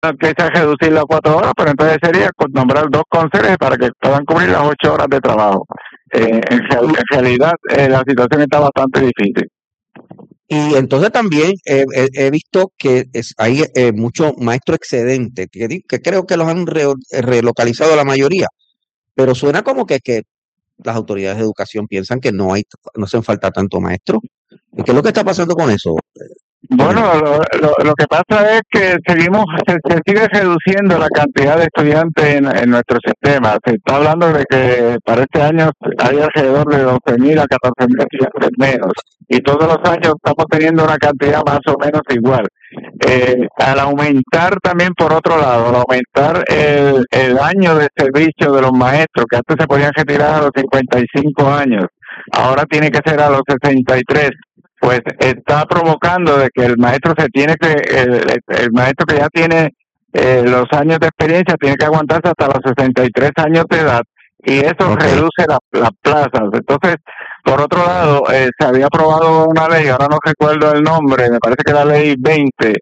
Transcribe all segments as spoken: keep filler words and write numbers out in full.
empieza a reducirlo a cuatro horas, pero entonces sería nombrar dos cónsules para que puedan cubrir las ocho horas de trabajo. Eh, en, en realidad, eh, la situación está bastante difícil. Y entonces también eh, he, he visto que es, hay eh, muchos maestros excedentes, que, que creo que los han re, relocalizado la mayoría, pero suena como que, que las autoridades de educación piensan que no hay, no hacen falta tanto maestro. ¿Y qué es lo que está pasando con eso? Bueno, lo, lo, lo que pasa es que seguimos, se, se sigue reduciendo la cantidad de estudiantes en, en nuestro sistema. Se está hablando de que para este año hay alrededor de doce mil a catorce mil estudiantes menos. Y todos los años estamos teniendo una cantidad más o menos igual. Eh, al aumentar también, por otro lado, al aumentar el, el año de servicio de los maestros, que antes se podían retirar a los cincuenta y cinco años, ahora tiene que ser a los sesenta y tres. Pues está provocando de que el maestro se tiene que, el, el maestro que ya tiene eh, los años de experiencia tiene que aguantarse hasta los sesenta y tres años de edad, y eso okay. reduce las la plazas. Entonces, por otro lado, eh, se había aprobado una ley, ahora no recuerdo el nombre, me parece que la ley veinte,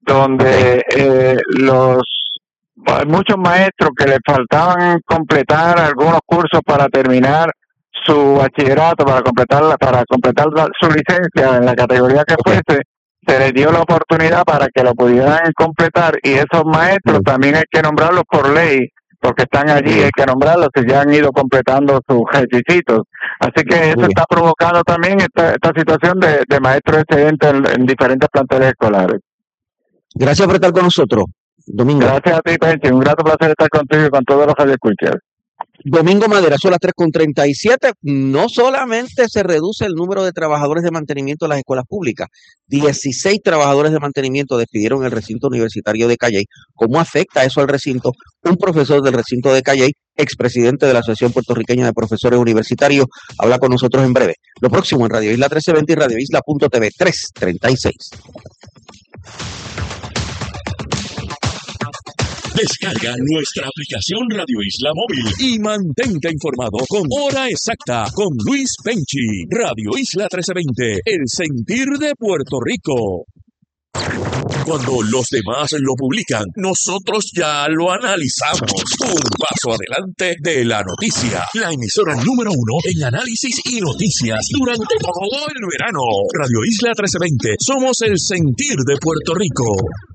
donde eh, los hay muchos maestros que les faltaban completar algunos cursos para terminar su bachillerato, para completar para completar la, su licencia en la categoría que fuese, se les dio la oportunidad para que lo pudieran completar, y esos maestros también hay que nombrarlos por ley, porque están allí, hay que nombrarlos y ya han ido completando sus requisitos. Así que eso está provocando también esta, esta situación de, de maestros excedentes en, en diferentes planteles escolares. Gracias por estar con nosotros, Domingo. Gracias a ti, Penchi. Un grato placer estar contigo y con todos los radioescuchas. Domingo Madera, son las tres con treinta y siete. No solamente se reduce el número de trabajadores de mantenimiento en las escuelas públicas, dieciséis trabajadores de mantenimiento despidieron el recinto universitario de Calley. ¿Cómo afecta eso al recinto? Un profesor del recinto de Calley, expresidente de la Asociación Puertorriqueña de Profesores Universitarios, habla con nosotros en breve. Lo próximo en Radio Isla trece veinte y Radio Isla punto t v. tres treinta y seis. Descarga nuestra aplicación Radio Isla Móvil y mantente informado con Hora Exacta con Luis Penchi. Radio Isla trece veinte, el sentir de Puerto Rico. Cuando los demás lo publican, nosotros ya lo analizamos. Un paso adelante de la noticia. La emisora número uno en análisis y noticias durante todo el verano. Radio Isla trece veinte, somos el sentir de Puerto Rico.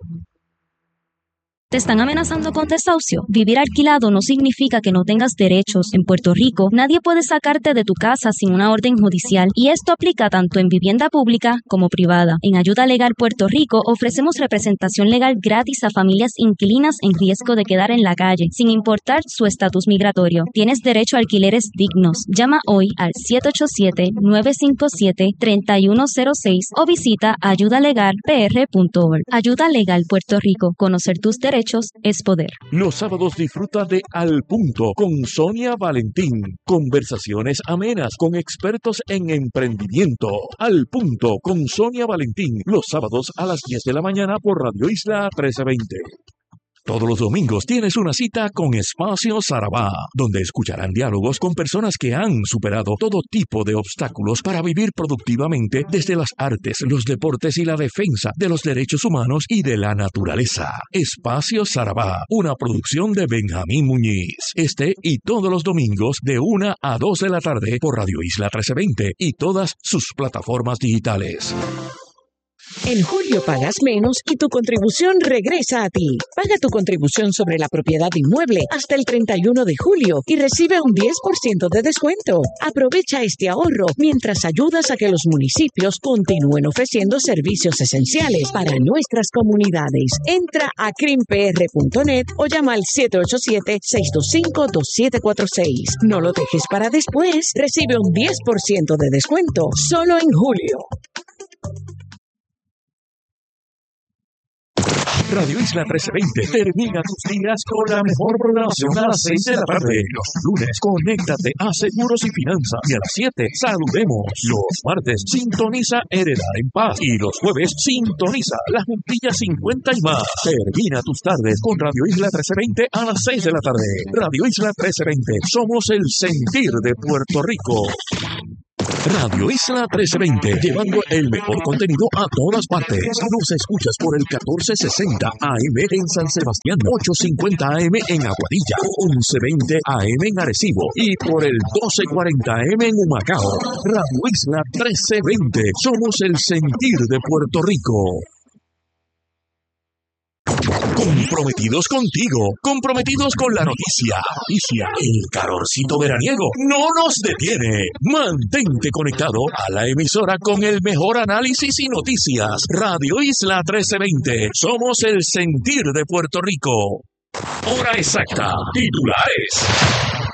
¿Te están amenazando con desahucio? Vivir alquilado no significa que no tengas derechos. En Puerto Rico, nadie puede sacarte de tu casa sin una orden judicial, y esto aplica tanto en vivienda pública como privada. En Ayuda Legal Puerto Rico ofrecemos representación legal gratis a familias inquilinas en riesgo de quedar en la calle, sin importar su estatus migratorio. Tienes derecho a alquileres dignos. Llama hoy al siete ocho siete, nueve cinco siete, tres uno cero seis o visita ayuda legal p r punto org. Ayuda Legal Puerto Rico. Conocer tus derechos es poder. Los sábados disfruta de Al Punto con Sonia Valentín. Conversaciones amenas con expertos en emprendimiento. Al Punto con Sonia Valentín. Los sábados a las diez de la mañana por Radio Isla trece veinte. Todos los domingos tienes una cita con Espacio Sarabá, donde escucharán diálogos con personas que han superado todo tipo de obstáculos para vivir productivamente desde las artes, los deportes y la defensa de los derechos humanos y de la naturaleza. Espacio Sarabá, una producción de Benjamín Muñiz. Este y todos los domingos de una a dos de la tarde por Radio Isla trece veinte y todas sus plataformas digitales. En julio pagas menos y tu contribución regresa a ti. Paga tu contribución sobre la propiedad inmueble hasta el treinta y uno de julio y recibe un diez por ciento de descuento. Aprovecha este ahorro mientras ayudas a que los municipios continúen ofreciendo servicios esenciales para nuestras comunidades. Entra a crim p r punto net o llama al siete ocho siete, seis dos cinco, dos siete cuatro seis. No lo dejes para después. Recibe un diez por ciento de descuento solo en julio. Radio Isla trece veinte termina tus días con la mejor programación a las seis de la tarde. Los lunes, conéctate a Seguros y Finanzas. Y a las siete, saludemos. Los martes, sintoniza Heredar en Paz. Y los jueves, sintoniza La Juntilla cincuenta y más. Termina tus tardes con Radio Isla trece veinte a las seis de la tarde. Radio Isla trece veinte, somos el sentir de Puerto Rico. Radio Isla trece veinte, llevando el mejor contenido a todas partes. Nos escuchas por el catorce sesenta A M en San Sebastián, ochocientos cincuenta A M en Aguadilla, once veinte A M en Arecibo y por el doce cuarenta A M en Humacao. Radio Isla trece veinte, somos el sentir de Puerto Rico. Comprometidos contigo, comprometidos con la noticia. Noticia, el calorcito veraniego no nos detiene. Mantente conectado a la emisora con el mejor análisis y noticias. Radio Isla trece veinte, somos el sentir de Puerto Rico. Hora exacta, titulares.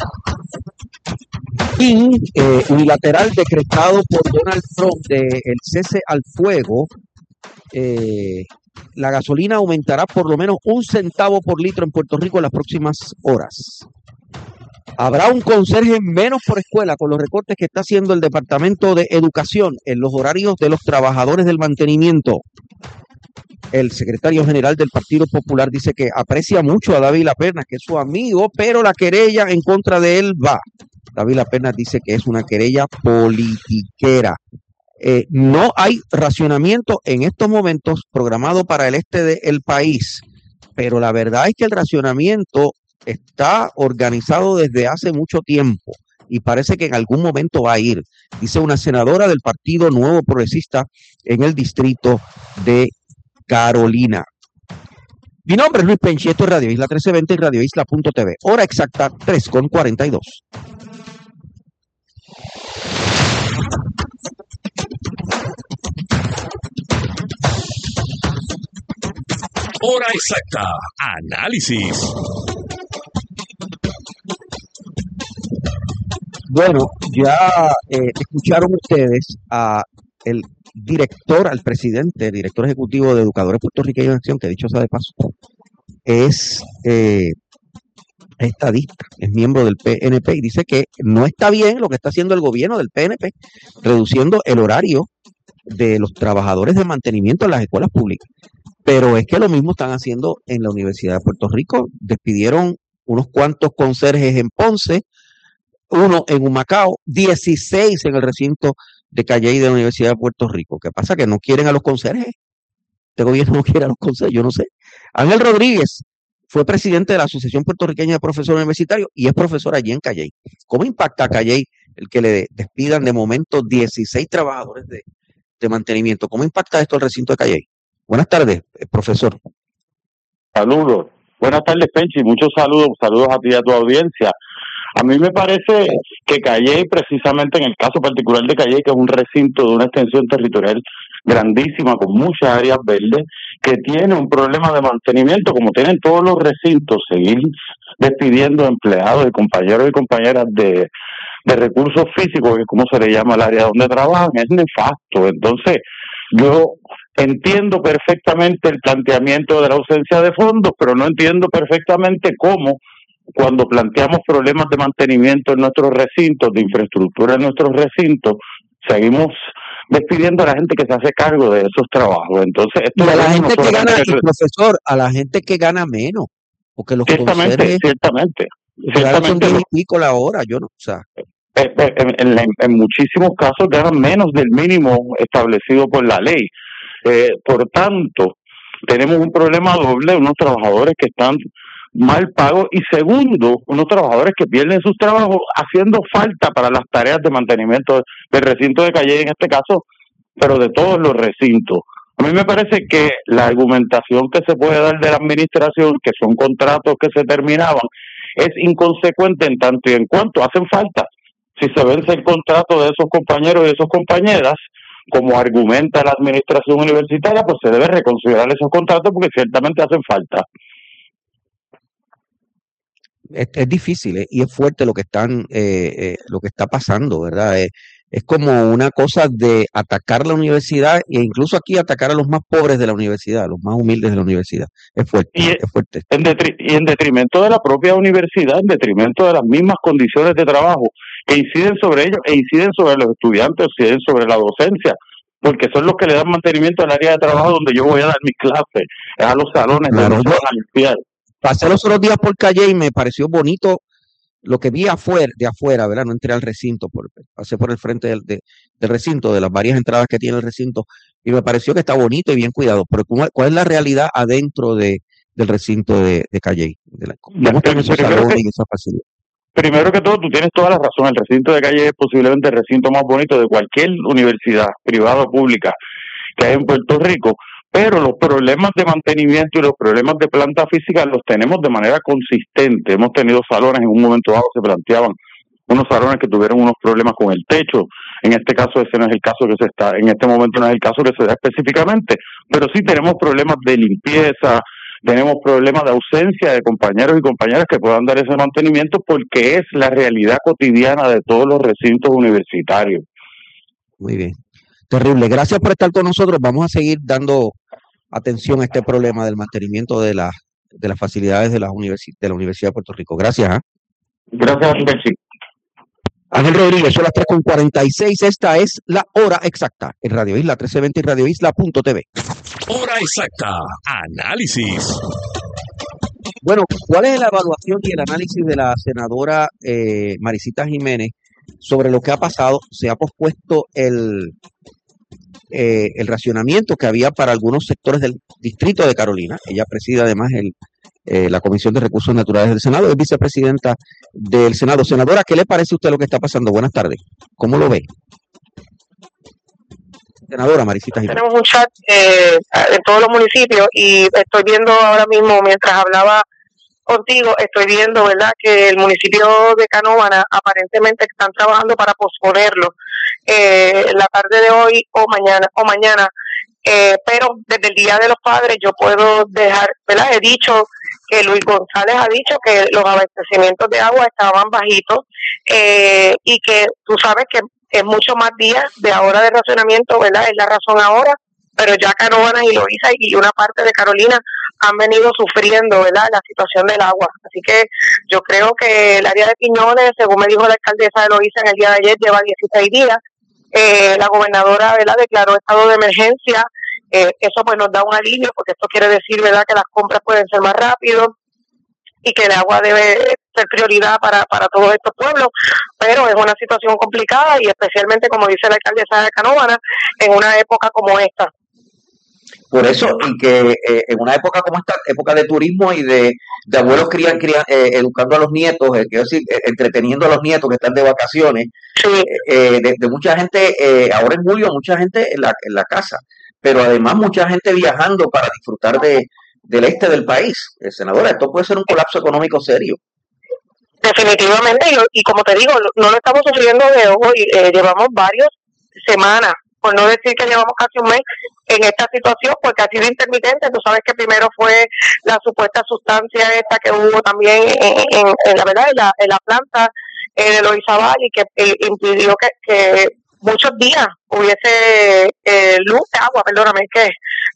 Y eh, unilateral decretado por Donald Trump de el cese al fuego. Eh, La gasolina aumentará por lo menos un centavo por litro en Puerto Rico en las próximas horas. Habrá un conserje menos por escuela con los recortes que está haciendo el Departamento de Educación en los horarios de los trabajadores del mantenimiento. El secretario general del Partido Popular dice que aprecia mucho a David Laperna, que es su amigo, pero la querella en contra de él va. David Laperna dice que es una querella politiquera. Eh, no hay racionamiento en estos momentos programado para el este del país, pero la verdad es que el racionamiento está organizado desde hace mucho tiempo y parece que en algún momento va a ir, dice una senadora del Partido Nuevo Progresista en el distrito de Carolina. Mi nombre es Luis Penchi, esto es Radio Isla trece veinte y Radio Isla punto t v. Hora exacta tres con cuarenta y dos. Hora exacta, análisis. Bueno, ya eh, escucharon ustedes a el director, al presidente, director ejecutivo de Educadores Puertorriqueños en Acción, que dicho sea de paso, es eh, estadista, es miembro del P N P y dice que no está bien lo que está haciendo el gobierno del P N P, reduciendo el horario de los trabajadores de mantenimiento en las escuelas públicas. Pero es que lo mismo están haciendo en la Universidad de Puerto Rico. Despidieron unos cuantos conserjes en Ponce, uno en Humacao, dieciséis en el recinto de Calley de la Universidad de Puerto Rico. ¿Qué pasa? Que no quieren a los conserjes. Este gobierno no quiere a los conserjes, yo no sé. Ángel Rodríguez fue presidente de la Asociación Puertorriqueña de Profesores Universitarios y es profesor allí en Calley. ¿Cómo impacta a Calley el que le despidan de momento dieciséis trabajadores de, de mantenimiento? ¿Cómo impacta esto al recinto de Calley? Buenas tardes, profesor. Saludos. Buenas tardes, Penchi. Muchos saludos. Saludos a ti y a tu audiencia. A mí me parece que Calley, precisamente en el caso particular de Calley, que es un recinto de una extensión territorial grandísima, con muchas áreas verdes, que tiene un problema de mantenimiento, como tienen todos los recintos, seguir despidiendo empleados y compañeros y compañeras de, de recursos físicos, que es como se le llama al área donde trabajan, es nefasto. Entonces, yo entiendo perfectamente el planteamiento de la ausencia de fondos, pero no entiendo perfectamente cómo, cuando planteamos problemas de mantenimiento en nuestros recintos, de infraestructura en nuestros recintos, seguimos despidiendo a la gente que se hace cargo de esos trabajos. Entonces, esto y a la no gente que gana, el... profesor, a la gente que gana menos, porque los ciertamente, conserjes, ciertamente, ciertamente son diez no. y pico la hora, yo no, o sea. En, en, en, en muchísimos casos ganan menos del mínimo establecido por la ley. Eh, por tanto, tenemos un problema doble, unos trabajadores que están mal pagos y segundo, unos trabajadores que pierden sus trabajos haciendo falta para las tareas de mantenimiento del recinto de Calley en este caso, pero de todos los recintos. A mí me parece que la argumentación que se puede dar de la administración, que son contratos que se terminaban, es inconsecuente en tanto y en cuanto hacen falta. Si se vence el contrato de esos compañeros y de esas compañeras, como argumenta la administración universitaria, pues se debe reconsiderar esos contratos porque ciertamente hacen falta. Es, es difícil ¿eh? y es fuerte lo que están, eh, eh, lo que está pasando, ¿verdad? Eh, es como una cosa de atacar la universidad e incluso aquí atacar a los más pobres de la universidad, a los más humildes de la universidad. Es fuerte, y, es fuerte. En detri- y en detrimento de la propia universidad, en detrimento de las mismas condiciones de trabajo que inciden sobre ellos e inciden sobre los estudiantes, inciden sobre la docencia, porque son los que le dan mantenimiento al área de trabajo donde yo voy a dar mis clases, es a los salones Claro, donde se van a limpiar. Pasé los otros días por Calle y me pareció bonito lo que vi afuera, de afuera, ¿verdad? No entré al recinto, por, pasé por el frente del, de, del recinto, de las varias entradas que tiene el recinto, y me pareció que está bonito y bien cuidado. Pero ¿cuál, cuál es la realidad adentro de, del recinto de, de Calley? De la, ¿Cómo están esos salones y esas facilidades? Primero que todo, tú tienes toda la razón. El recinto de Calle es posiblemente el recinto más bonito de cualquier universidad, privada o pública, que hay en Puerto Rico. Pero los problemas de mantenimiento y los problemas de planta física los tenemos de manera consistente. Hemos tenido salones, en un momento dado se planteaban unos salones que tuvieron unos problemas con el techo. En este caso ese no es el caso que se está, en este momento no es el caso que se da específicamente, pero sí tenemos problemas de limpieza, tenemos problemas de ausencia de compañeros y compañeras que puedan dar ese mantenimiento, porque es la realidad cotidiana de todos los recintos universitarios. Muy bien. Terrible. Gracias por estar con nosotros. Vamos a seguir dando atención a este problema del mantenimiento de, la, de las facilidades de la, universi de la Universidad de Puerto Rico. Gracias. ¿eh? Gracias, Betsy. Ángel Rodríguez, son las tres con cuarenta y seis. Esta es la hora exacta en Radio Isla trece veinte y Radio Isla punto T V. Hora exacta. Análisis. Bueno, ¿cuál es la evaluación y el análisis de la senadora eh, Maricita Jiménez sobre lo que ha pasado? Se ha pospuesto el, eh, el racionamiento que había para algunos sectores del distrito de Carolina. Ella preside además el, eh, la Comisión de Recursos Naturales del Senado, es vicepresidenta del Senado. Senadora, ¿qué le parece a usted lo que está pasando? Buenas tardes. ¿Cómo lo ve? Senadora Maricita Jiménez. Tenemos un chat eh, en todos los municipios y estoy viendo ahora mismo, mientras hablaba contigo, estoy viendo, ¿verdad?, que el municipio de Canóvana aparentemente están trabajando para posponerlo eh, la tarde de hoy o mañana, o mañana eh, pero desde el Día de los Padres yo puedo dejar, ¿verdad? He dicho que Luis González ha dicho que los abastecimientos de agua estaban bajitos eh, y que tú sabes que es mucho más días de ahora de racionamiento, ¿verdad? Es la razón ahora, pero ya Canóvanas y Loíza y una parte de Carolina han venido sufriendo, ¿verdad?, la situación del agua. Así que yo creo que el área de Quiñones, según me dijo la alcaldesa de Loíza en el día de ayer, lleva dieciséis días. Eh, la gobernadora, ¿verdad?, declaró estado de emergencia. Eh, eso pues nos da un alivio, porque esto quiere decir, ¿verdad?, que las compras pueden ser más rápido y que el agua debe ser prioridad para, para todos estos pueblos, pero es una situación complicada y especialmente, como dice la alcaldesa de Canóvanas, en una época como esta. Por eso, y que eh, en una época como esta, época de turismo y de, de abuelos crían, crían, eh, educando a los nietos, eh, quiero decir, eh, entreteniendo a los nietos que están de vacaciones, sí. eh, de, de mucha gente, eh, ahora en julio, mucha gente en la, en la casa, pero además mucha gente viajando para disfrutar de del este del país. Eh, senadora, esto puede ser un colapso económico serio. Definitivamente, y, y como te digo, no lo estamos sufriendo de hoy, eh, llevamos varias semanas, por no decir que llevamos casi un mes en esta situación, porque ha sido intermitente. Tú sabes que primero fue la supuesta sustancia esta que hubo también en, en, en la verdad en la, en la planta eh, de Loíza Valle, y que eh, impidió que, que muchos días hubiese eh, luz, agua, perdóname, que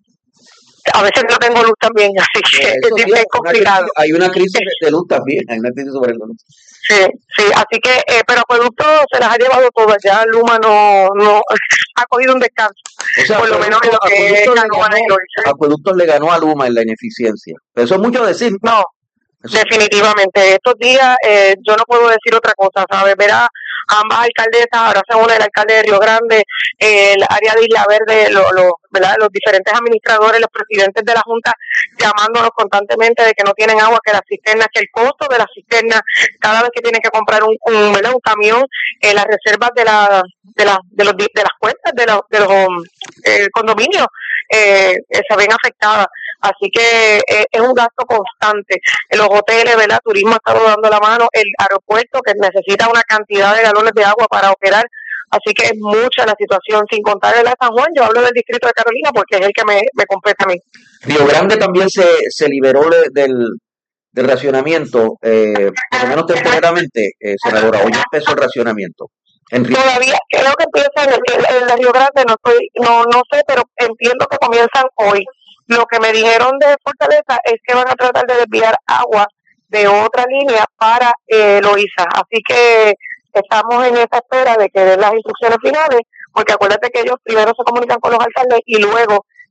a veces no tengo luz también, así que es, sí, es complicado. Una, hay una crisis de luz también, hay una crisis sobre la luz. Sí, sí, así que, eh, pero Acueducto se las ha llevado todas, ya Luma no, no ha cogido un descanso, o sea, por lo menos en lo que es Canóvanas y Loíza. Acueductos le ganó a Luma en la ineficiencia, pero eso es mucho decir. No, eso. Definitivamente, estos días eh, yo no puedo decir otra cosa, ¿sabes? Verá, ambas alcaldesas, ahora se une el alcalde de Río Grande, eh, el área de Isla Verde, lo, lo, ¿verdad?, los diferentes administradores, los presidentes de la Junta, llamándonos constantemente de que no tienen agua, que las cisternas, que el costo de las cisternas, cada vez que tienen que comprar un, un, ¿verdad?, un camión, eh, las reservas de la, de la, de los, de las cuentas de los, de los eh, condominios eh, eh, se ven afectadas. Así que eh, es un gasto constante. En los hoteles, ¿verdad?, turismo ha estado dando la mano, el aeropuerto que necesita una cantidad de galones de agua para operar. Así que es mucha la situación, sin contar el de San Juan. Yo hablo del distrito de Carolina porque es el que me, me compete a mí. Río Grande también se, se liberó de, del, del racionamiento, eh, por lo menos temporalmente, eh, senadora. Hoy empezó el racionamiento. En Río. Todavía creo que empieza en el, el de Río Grande, no, estoy, no, no sé, pero entiendo que comienzan hoy. Lo que me dijeron de Fortaleza es que van a tratar de desviar agua de otra línea para eh, Loíza. Así que estamos en esa espera de que den las instrucciones finales, porque acuérdate que ellos primero se comunican con los alcaldes y luego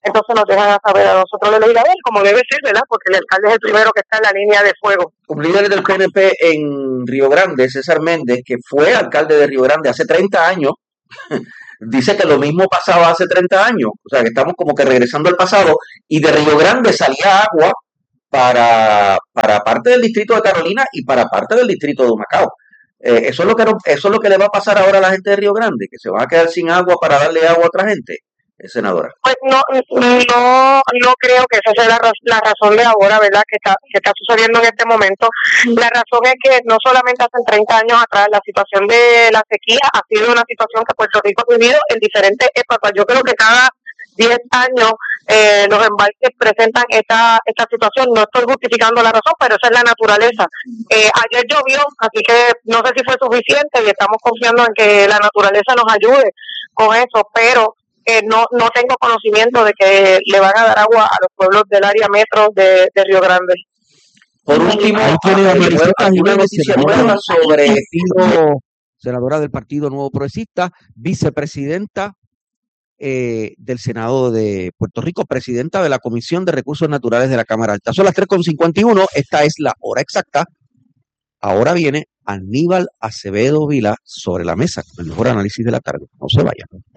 entonces nos dejan saber a nosotros los legisladores, como debe ser, ¿verdad? Porque el alcalde es el primero que está en la línea de fuego. Un líder del P N P en Río Grande, César Méndez, que fue alcalde de Río Grande hace treinta años, dice que lo mismo pasaba hace treinta años, o sea que estamos como que regresando al pasado, y de Río Grande salía agua para, para parte del distrito de Carolina y para parte del distrito de Humacao. Eh, eso es lo que no, eso es lo que le va a pasar ahora a la gente de Río Grande, que se van a quedar sin agua para darle agua a otra gente, eh, senadora. Pues no, no, no creo que esa sea la, la razón de ahora, ¿verdad? Que está, que está sucediendo en este momento. La razón es que no solamente hace treinta años atrás la situación de la sequía ha sido una situación que Puerto Rico ha vivido en diferentes épocas. Yo creo que cada diez años eh, los embalses presentan esta esta situación. No estoy justificando la razón, pero esa es la naturaleza. Eh, ayer llovió, así que no sé si fue suficiente y estamos confiando en que la naturaleza nos ayude con eso, pero eh, no no tengo conocimiento de que le van a dar agua a los pueblos del área metro de, de Río Grande. Por último, una noticia nueva sobre senadora del Partido Nuevo Progresista, vicepresidenta Eh, del Senado de Puerto Rico, presidenta de la Comisión de Recursos Naturales de la Cámara Alta. Son las tres con cincuenta y uno, esta es la hora exacta. Ahora viene Aníbal Acevedo Vilá sobre la mesa, el mejor análisis de la tarde. No se vayan.